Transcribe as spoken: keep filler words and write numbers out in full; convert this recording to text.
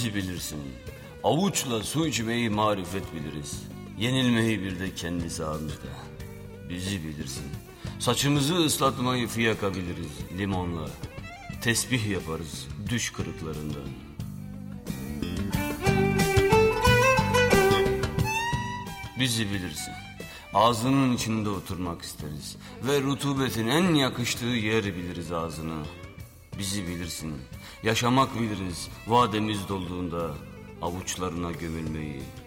Bizi bilirsin. Avuçla su içmeyi marifet biliriz. Yenilmeyi bir de kendi sahamızda. Bizi bilirsin. Saçımızı ıslatmayı fiyaka biliriz limonla. Tesbih yaparız düş kırıklarından. Bizi bilirsin. Ağzının içinde oturmak isteriz. Ve rutubetin en yakıştığı yeri biliriz ağzına. Bizi bilirsin. Yaşamak biliriz vademiz dolduğunda avuçlarına gömülmeyi.